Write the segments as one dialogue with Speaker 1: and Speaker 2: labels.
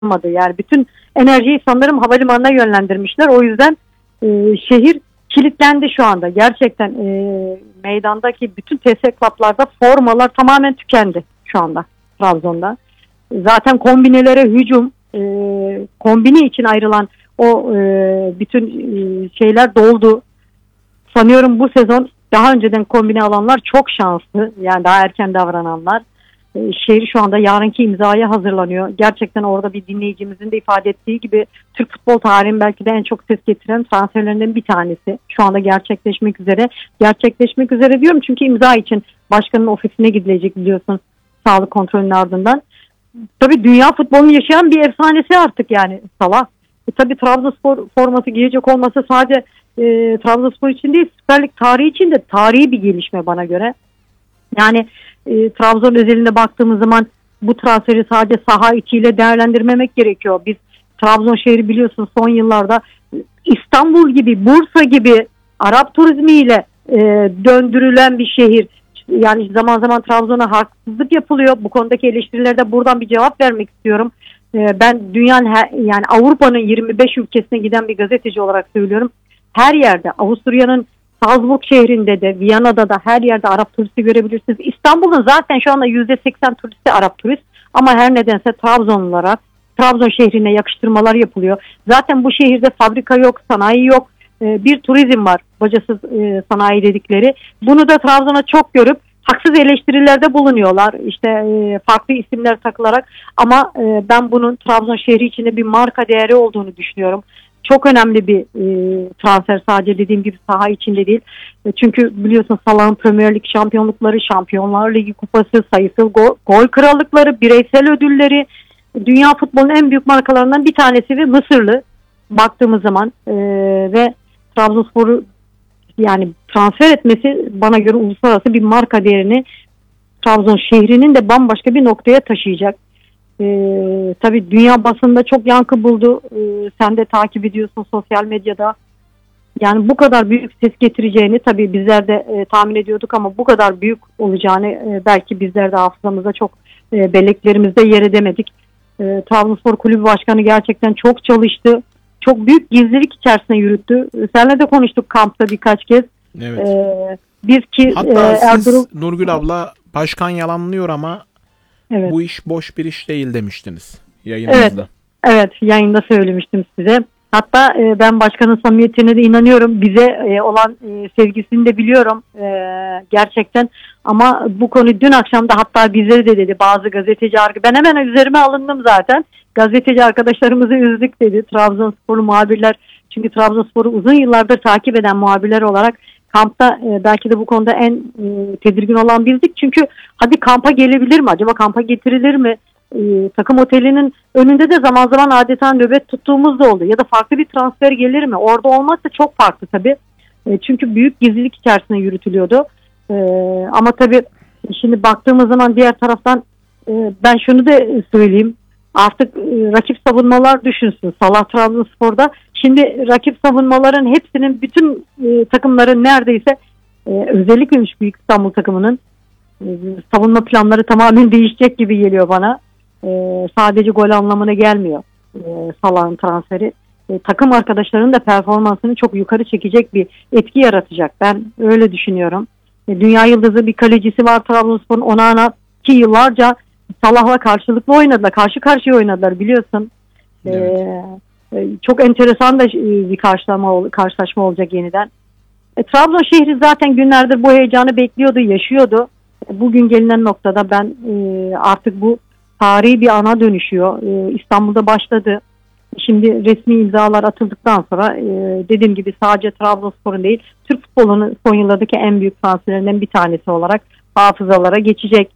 Speaker 1: olmadı. Yani bütün enerjiyi sanırım havalimanına yönlendirmişler. O yüzden şehir kilitlendi şu anda. Gerçekten meydandaki bütün TS Club'larda formalar tamamen tükendi şu anda Trabzon'da. Zaten kombinelere hücum, kombine için ayrılan o bütün şeyler doldu. Sanıyorum bu sezon daha önceden kombine alanlar çok şanslı. Yani daha erken davrananlar. Şehir şu anda yarınki imzaya hazırlanıyor. Gerçekten orada bir dinleyicimizin de ifade ettiği gibi Türk futbol tarihinin belki de en çok ses getiren transferlerinden bir tanesi. Şu anda gerçekleşmek üzere. Gerçekleşmek üzere diyorum çünkü imza için başkanın ofisine gidilecek biliyorsun sağlık kontrolünün ardından. Tabii dünya futbolunu yaşayan bir efsanesi artık yani Salah. Tabii Trabzonspor forması giyecek olması sadece Trabzonspor için değil Süper Lig tarihi için de tarihi bir gelişme bana göre. Yani Trabzon özelinde baktığımız zaman bu transferi sadece saha içiyle değerlendirmemek gerekiyor. Biz Trabzon şehri biliyorsun son yıllarda İstanbul gibi, Bursa gibi Arap turizmiyle döndürülen bir şehir. Yani zaman zaman Trabzon'a haksızlık yapılıyor. Bu konudaki eleştirilerde buradan bir cevap vermek istiyorum. Ben dünyanın yani Avrupa'nın 25 ülkesine giden bir gazeteci olarak söylüyorum. Her yerde Avusturya'nın Salzburg şehrinde de Viyana'da da her yerde Arap turisti görebilirsiniz. İstanbul'un zaten şu anda %80 turisti Arap turist ama her nedense Trabzonlulara, Trabzon şehrine yakıştırmalar yapılıyor. Zaten bu şehirde fabrika yok, sanayi yok. Bir turizm var, bacasız sanayi dedikleri. Bunu da Trabzon'a çok görüp haksız eleştirilerde bulunuyorlar. İşte farklı isimler takılarak ama ben bunun Trabzon şehri içinde bir marka değeri olduğunu düşünüyorum. Çok önemli bir transfer sadece dediğim gibi saha içinde değil. Çünkü biliyorsun Salah'ın Premier Lig şampiyonlukları, Şampiyonlar Ligi kupası, sayısal gol krallıkları, bireysel ödülleri dünya futbolunun en büyük markalarından bir tanesi ve Mısırlı baktığımız zaman ve Trabzonspor'u yani transfer etmesi bana göre uluslararası bir marka değerini Trabzon şehrinin de bambaşka bir noktaya taşıyacak. Tabii dünya basında çok yankı buldu. Sen de takip ediyorsun sosyal medyada. Yani bu kadar büyük ses getireceğini tabii bizler de tahmin ediyorduk ama bu kadar büyük olacağını belki bizler de hafızamızda çok belleklerimizde yer edemedik. Trabzonspor Kulübü Başkanı gerçekten çok çalıştı. Çok büyük gizlilik içerisine yürüttü. Seninle de konuştuk kampta birkaç kez.
Speaker 2: Evet.
Speaker 1: Biz ki
Speaker 2: hatta siz Nurgül abla başkan yalanlıyor ama
Speaker 1: evet,
Speaker 2: bu iş boş bir iş değil demiştiniz yayınımızda.
Speaker 1: Evet, yayında söylemiştim size. Hatta ben başkanın samimiyetine de inanıyorum. Bize olan sevgisini de biliyorum gerçekten. Ama bu konu dün akşam da hatta bizleri de dedi bazı gazeteci ben hemen üzerime alındım zaten. Gazeteci arkadaşlarımızı üzdük dedi. Trabzonsporlu muhabirler çünkü Trabzonspor'u uzun yıllardır takip eden muhabirler olarak kampta belki de bu konuda en tedirgin olan bizdik. Çünkü hadi kampa gelebilir mi? Acaba kampa getirilir mi? Takım otelinin önünde de zaman zaman adeta nöbet tuttuğumuz da oldu. Ya da farklı bir transfer gelir mi? Orada olmazsa çok farklı tabii. Çünkü büyük gizlilik içerisinde yürütülüyordu. Ama tabii şimdi baktığımız zaman diğer taraftan ben şunu da söyleyeyim. Artık rakip savunmalar düşünsün. Salah Trabzonspor'da. Şimdi rakip savunmaların hepsinin bütün takımların neredeyse özellikle Büyük İstanbul takımının savunma planları tamamen değişecek gibi geliyor bana. Sadece gol anlamına gelmiyor Salah'ın transferi. Takım arkadaşlarının da performansını çok yukarı çekecek bir etki yaratacak. Ben öyle düşünüyorum. Dünya yıldızı bir kalecisi var Trabzonspor'un Onana ki yıllarca Salah'la karşılıklı oynadılar. Karşı karşıya oynadılar biliyorsun. Evet. Çok enteresan da bir karşılaşma olacak yeniden. Trabzon şehri zaten günlerdir bu heyecanı bekliyordu, yaşıyordu. Bugün gelinen noktada ben artık bu tarihi bir ana dönüşüyor. İstanbul'da başladı. Şimdi resmi imzalar atıldıktan sonra dediğim gibi sadece Trabzonspor'un değil, Türk futbolunun son yıllardaki en büyük transferlerinden bir tanesi olarak hafızalara geçecek.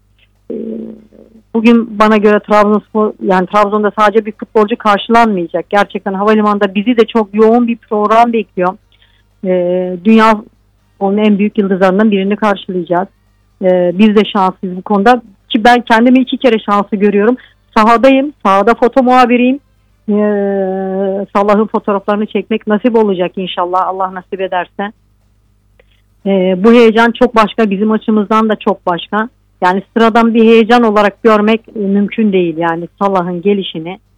Speaker 1: Bugün bana göre Trabzonspor yani Trabzon'da sadece bir futbolcu karşılanmayacak. Gerçekten havalimanında bizi de çok yoğun bir program bekliyor. Dünya onun en büyük yıldızlarından birini karşılayacağız. Biz de şanslıyız bu konuda. Ki ben kendimi 2 kere şanslı görüyorum. Sahadayım. Sahada foto muhabiriyim. Salah'ın fotoğraflarını çekmek nasip olacak inşallah. Allah nasip ederse. Bu heyecan çok başka. Bizim açımızdan da çok başka. Yani sıradan bir heyecan olarak görmek mümkün değil. Yani Salah'ın gelişini